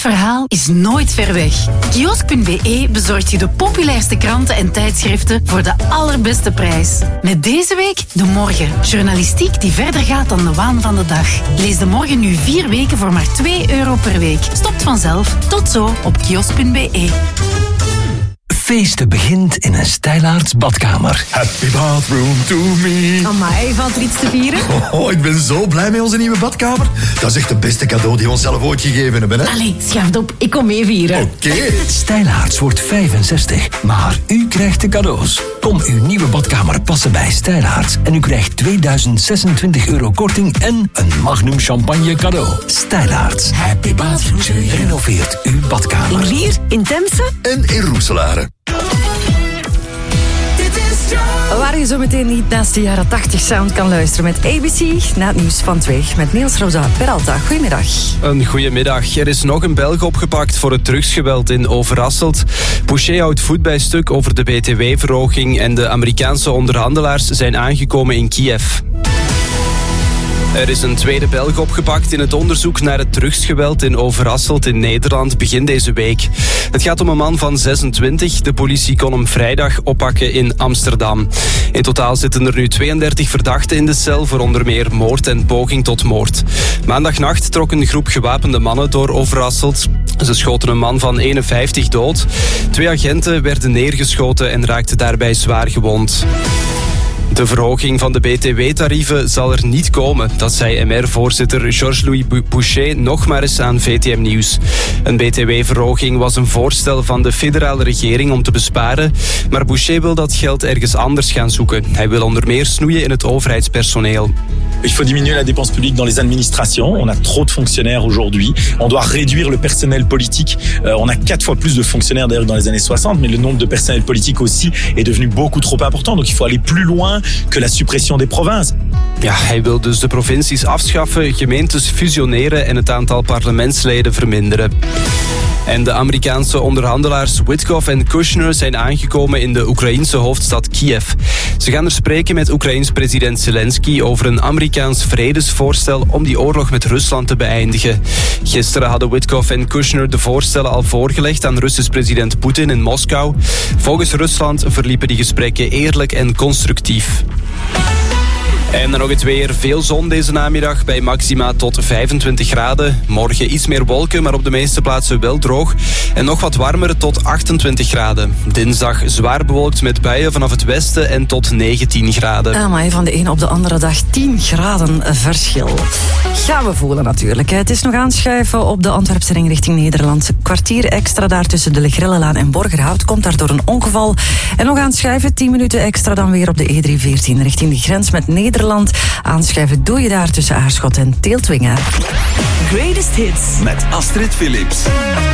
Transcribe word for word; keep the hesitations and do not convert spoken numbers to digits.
verhaal is nooit ver weg. Kiosk punt be bezorgt je de populairste kranten en tijdschriften voor de allerbeste prijs. Met deze week De Morgen. Journalistiek die verder gaat dan de waan van de dag. Lees De Morgen nu vier weken voor maar twee euro per week. Stopt vanzelf. Tot zo op kiosk punt be. Feesten begint in een Stijlaarts badkamer. Happy bathroom to me. Amai, valt er iets te vieren? Oh, oh, ik ben zo blij met onze nieuwe badkamer. Dat is echt het beste cadeau die we onszelf ooit gegeven hebben. Hè? Allee, schaaf op. Ik kom mee vieren. Oké. Okay. Stijlaarts wordt vijfenzestig, maar u krijgt de cadeaus. Kom uw nieuwe badkamer passen bij Stijlaarts en u krijgt tweeduizend zesentwintig euro korting en een Magnum champagne cadeau. Stijlaarts. Happy bathroom. Renoveert uw badkamer. In Lier, in Temse en in Roeselare. Waar je zo meteen niet naast de jaren tachtig sound kan luisteren met A B C. Na het nieuws van twee met Niels Rosa Peralta. Goedemiddag. Een goedemiddag. Er is nog een Belg opgepakt voor het drugsgeweld in Overasselt. Boucher houdt voet bij stuk over de B T W-verhoging en de Amerikaanse onderhandelaars zijn aangekomen in Kiev. Er is een tweede Belg opgepakt in het onderzoek naar het drugsgeweld in Overasselt in Nederland begin deze week. Het gaat om een man van zesentwintig. De politie kon hem vrijdag oppakken in Amsterdam. In totaal zitten er nu tweeëndertig verdachten in de cel voor onder meer moord en poging tot moord. Maandagnacht trok een groep gewapende mannen door Overasselt. Ze schoten een man van eenenvijftig dood. Twee agenten werden neergeschoten en raakten daarbij zwaar gewond. De verhoging van de B T W-tarieven zal er niet komen. Dat zei M R-voorzitter Georges-Louis Boucher nog maar eens aan V T M Nieuws. Een B T W-verhoging was een voorstel van de federale regering om te besparen. Maar Boucher wil dat geld ergens anders gaan zoeken. Hij wil onder meer snoeien in het overheidspersoneel. Il faut diminuer la dépense publique dans les administrations. On a trop de fonctionnaires aujourd'hui. On doit réduire le personnel politique. Euh, on a quatre fois plus de fonctionnaires d'ailleurs dans les années soixante, mais le nombre de personnel politique aussi est devenu beaucoup trop important. Donc il faut aller plus loin que la suppression des provinces. Ja, hij wil dus de provincies afschaffen, gemeentes fusioneren en het aantal parlementsleden verminderen. En de Amerikaanse onderhandelaars Witkoff en Kushner zijn aangekomen in de Oekraïense hoofdstad Kiev. Ze gaan er spreken met Oekraïens president Zelensky over een Amerikaans vredesvoorstel om die oorlog met Rusland te beëindigen. Gisteren hadden Witkoff en Kushner de voorstellen al voorgelegd aan Russisch president Poetin in Moskou. Volgens Rusland verliepen die gesprekken eerlijk en constructief. En dan nog het weer. Veel zon deze namiddag bij maxima tot vijfentwintig graden. Morgen iets meer wolken, maar op de meeste plaatsen wel droog. En nog wat warmer tot achtentwintig graden. Dinsdag zwaar bewolkt met buien vanaf het westen en tot negentien graden. Ah, maar van de ene op de andere dag tien graden verschil. Gaan we voelen natuurlijk. Het is nog aanschuiven op de Antwerpse ring richting Nederland. Kwartier extra daar tussen de Legrellenlaan en Borgerhout. Komt daar door een ongeval. En nog aanschuiven, tien minuten extra dan weer op de E driehonderdveertien richting de grens met Nederland. Aanschuiven doe je daar tussen Aarschot en Teeltwingen. Greatest Hits met Astrid Philips.